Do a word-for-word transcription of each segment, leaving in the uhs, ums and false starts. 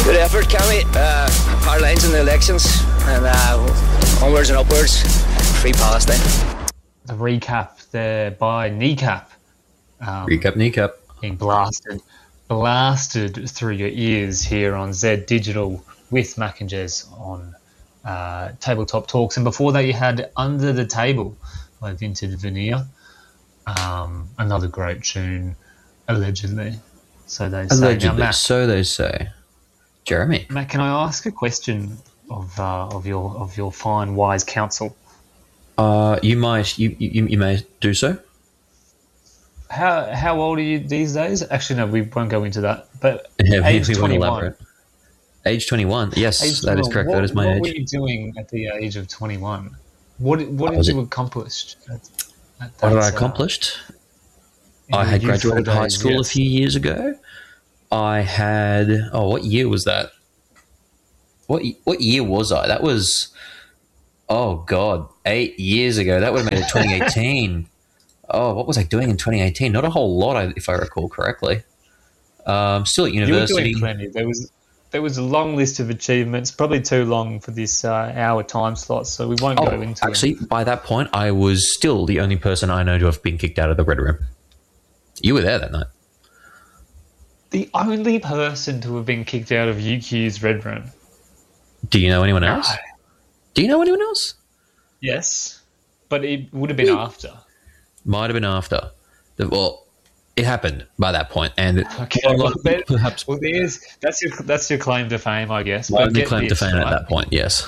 Good effort, Cammy. Uh, hard lines in the elections, and uh, onwards and upwards. Free Palestine. The recap there by Kneecap. Um, Recap, Kneecap. Being blasted, blasted through your ears here on Z Digital with Mac and Jez on uh, Tabletop Talks. And before that, you had Under the Table by Vinted Veneer. Um, another great tune, allegedly. So they say. Allegedly, now, Matt, so they say. Jeremy. Matt, can I ask a question of uh, of your of your fine, wise counsel? Uh, you might, you, you, you may do so. How how old are you these days? Actually, no, we won't go into that. But Yeah, age we won't twenty-one. elaborate. Age twenty-one. Yes, Age that is twenty-one. correct. What, that is my what age. were you doing at the age of twenty-one? What what I did was you it- accomplish? At, at What had that, I uh, accomplished? in I your had youthful graduated high days? school a Yes. few years ago. I had, oh, what year was that? What what year was I? That was, oh God, eight years ago. That would have made it twenty eighteen. Oh, what was I doing in twenty eighteen? Not a whole lot, I- if I recall correctly. Um, still at You were university. doing plenty. There was there was a long list of achievements, probably too long for this uh, hour time slot, so we won't Oh, go into actually, them. by that point, I was still the only person I know to have been kicked out of the Red Room. You were there that night. The only person to have been kicked out of U Q's Red Room. Do you know anyone else? No. Do you know anyone else? Yes, but it would have been Yeah. after. Might have been after. The, well, it happened by that point, and Okay, a lot well, of people that- perhaps well, there's that's your that's your claim to fame, I guess. my But only get claim to this, fame at right? that point. Yes.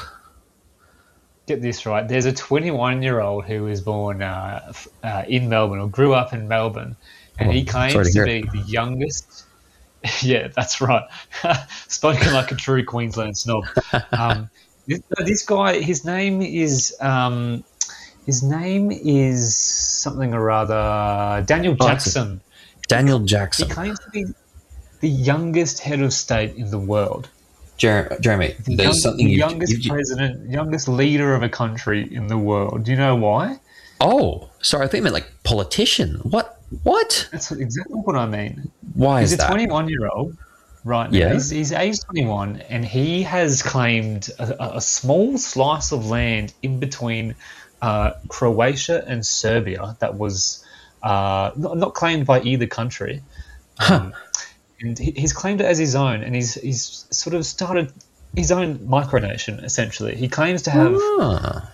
Get this right. There's a twenty-one-year-old who was born uh, f- uh, in Melbourne or grew up in Melbourne, and Oh, he claims sorry to to, hear be the youngest. Yeah, that's right. Spoken like a true Queensland snob. Um, this, this guy, his name is um, his name is something or other. Daniel Oh, that's it. Jackson. Daniel He Jackson. claims to be the youngest head of state in the world. Jer- Jeremy, The there's young- something the you, youngest you, president, youngest leader of a country in the world. Do you know why? Oh, sorry, I think you meant like politician. What? What? That's exactly what I mean. Why He's is a that? twenty-one-year-old, right now. Yeah. He's, he's age twenty-one, and he has claimed a, a small slice of land in between uh, Croatia and Serbia that was uh, not, not claimed by either country. Um, and he, he's claimed it as his own, and he's he's sort of started his own micronation, essentially. He claims to have Ah,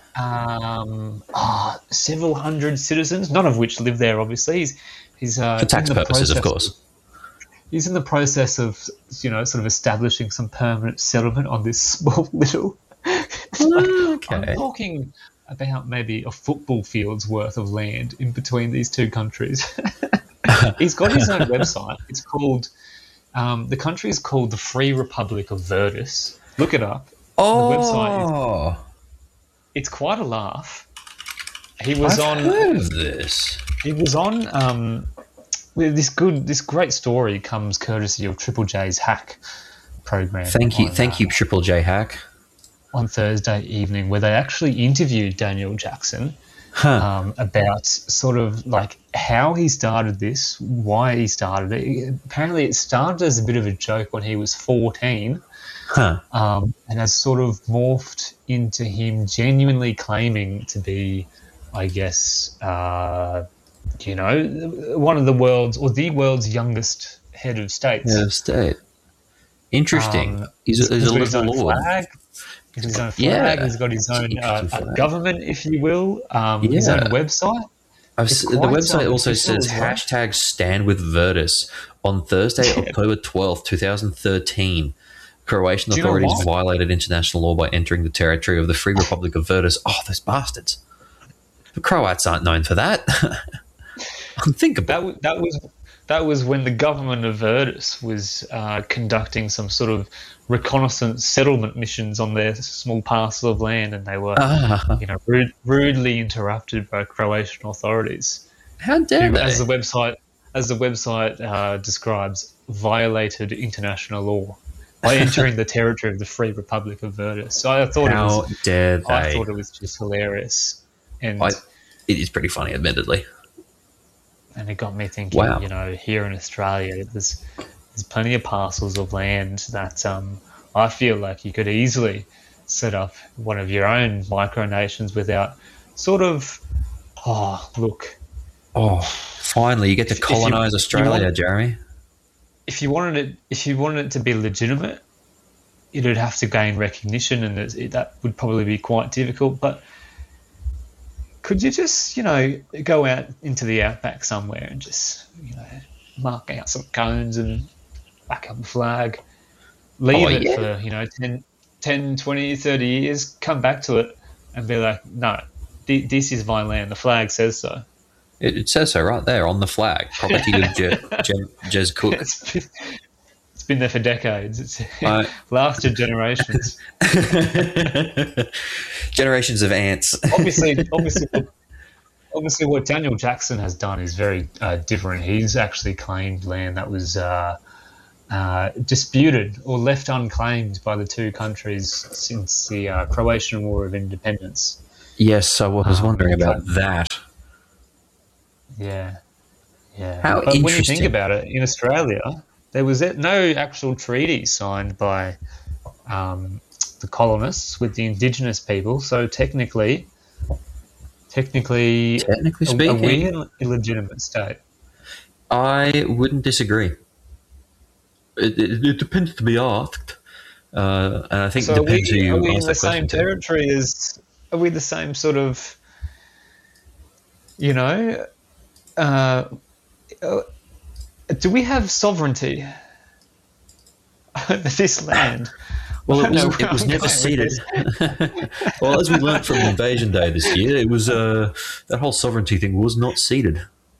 um, ah, several hundred citizens, none of which live there, obviously. He's, he's uh, for tax in the purposes, of process- course. He's in the process of, you know, sort of establishing some permanent settlement on this small little. It's like, Okay. I'm talking about maybe a football field's worth of land in between these two countries. He's got his own website. It's called, um, the country is called the Free Republic of Virtus. Look it up. Oh, The website It's quite a laugh. He was I've on. heard of this. He was on. Um, with this good, this great story comes courtesy of Triple J's Hack program. Thank you, on, thank uh, you, Triple J Hack. On Thursday evening, where they actually interviewed Daniel Jackson Huh. um, about sort of like how he started this, why he started it. Apparently, it started as a bit of a joke when he was fourteen. Huh. Um, and has sort of morphed into him genuinely claiming to be, I guess, uh, you know, one of the world's or the world's youngest head of states. Head of state. Interesting. Um, he's a, he's a got his liberal own lord. flag. He's got his own Yeah. flag. He's got his It's an own uh, interesting uh, flag. government, if you will. Um, His own Yeah. website. I've It's s- the quite, website um, also official says as well. hashtag stand with Virtus on Thursday, Yeah. October twelfth, twenty thirteen. Croatian Do you know authorities why? violated international law by entering the territory of the Free Republic of Virtus. Oh, those bastards. The Croats aren't known for that. Think about That w- that was that was when the government of Virtus was uh, conducting some sort of reconnaissance settlement missions on their small parcel of land, and they were, Ah, you know, rude, rudely interrupted by Croatian authorities, how dare who, they? as the website as the website uh, describes, violated international law by entering the territory of the Free Republic of Virtus. So I thought How it was dare they? I thought it was just hilarious, and I- it is pretty funny, admittedly. and it got me thinking. Wow. You know, here in Australia, there's there's plenty of parcels of land that um, I feel like you could easily set up one of your own micronations without sort of, oh, look. Oh, finally, you get to If- if you- colonize Australia, want- Jeremy. If you wanted it, if you wanted it to be legitimate, it would have to gain recognition, and it, that would probably be quite difficult. But could you just, you know, go out into the outback somewhere and just, you know, mark out some cones and back up the flag, leave Oh, it yeah. for, you know, ten, ten, twenty, thirty years, come back to it and be like, no, th- this is my land. The flag says so. It, it says so right there on the flag. Property of Je, Je, Jez Cook. It's been, it's been there for decades. It's Right. lasted generations. Generations of ants. obviously, obviously, obviously, what Daniel Jackson has done is very uh, different. He's actually claimed land that was uh, uh, disputed or left unclaimed by the two countries since the uh, Croatian War of Independence. Yes, I was Um, wondering about okay. that. Yeah, yeah. How but when you interesting. think about it, in Australia, there was no actual treaty signed by um, the colonists with the indigenous people. So technically, technically, Technically are, are we speaking, an illegitimate state? I wouldn't disagree. It, it, it depends to be asked. Uh, and I think So it are depends who we, you are we in ask the that same question to. territory as? Are we the same sort of? You know, uh, uh, do we have sovereignty over this land? Well, I it don't know was, where it was I'm never going with ceded. this. Well, as we learnt from Invasion Day this year, it was uh, that whole sovereignty thing was not ceded.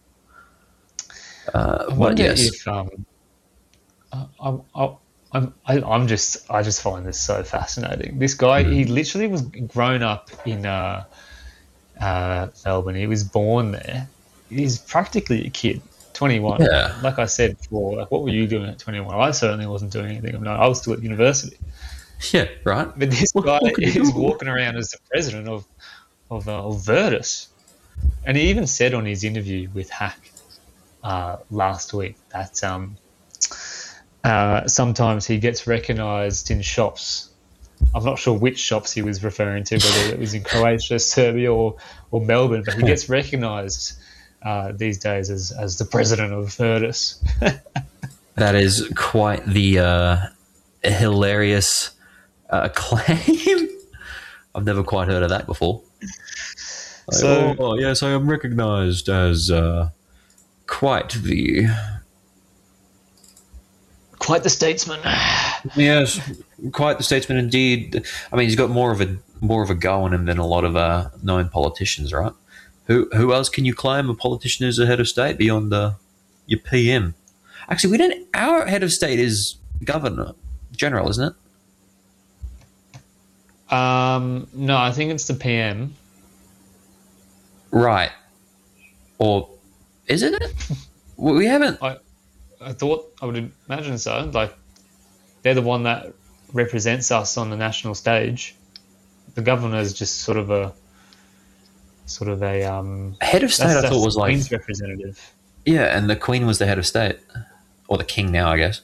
Uh, I but wonder yes, if um, I, I, I, I'm I, I'm just I just find this so fascinating. This guy, he literally was grown up in uh, uh, Melbourne. He was born there. He's practically a kid, twenty-one. Yeah. Like I said before, like what were you doing at twenty-one? I certainly wasn't doing anything. No, I was still at university. yeah, right. But this What- guy what could you is do? walking around as the president of of, uh, of Virtus, and he even said on his interview with Hack uh, last week that um, uh, sometimes he gets recognised in shops. I'm not sure which shops he was referring to, whether it was in Croatia, Serbia, or or Melbourne, but he gets recognised uh, these days as as the president of Virtus. That is quite the uh, hilarious uh, claim. I've never quite heard of that before. Like, So- oh, yes, I am recognised as uh, quite the Quite the statesman. yes, quite the statesman indeed. I mean, he's got more of a more of a go on him than a lot of uh, known politicians, right? Who who else can you claim a politician is a head of state beyond uh, your P M? Actually, we don't. Our head of state is governor general, isn't it? Um, no, I think it's the P M. Right. Or isn't it? Well, we haven't. I, I thought I would imagine so. Like they're the one that represents us on the national stage. The governor is just sort of a sort of a um. Head of state, That's, I that's thought was the like Queen's representative. yeah, and the Queen was the head of state, or the King now, I guess.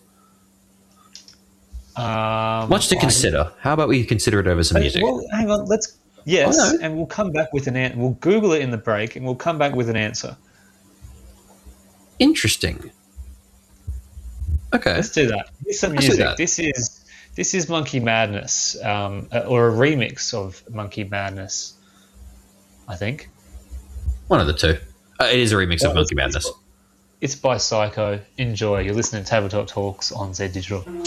Um, Much to I- consider. How about we consider it over some Hey, music? Well, hang on. Let's yes, Oh, no. and we'll come back with an answer. We'll Google it in the break, and we'll come back with an answer. Interesting. Okay. Let's do that. Here's some Let's do music. that. This is this is Monkey Madness, um, uh, or a remix of Monkey Madness. I think One of the two. Uh, it is a remix Well, of Monkey it's- Madness. it's by Psycho. Enjoy. You're listening to Tabletop Talks on Z Digital.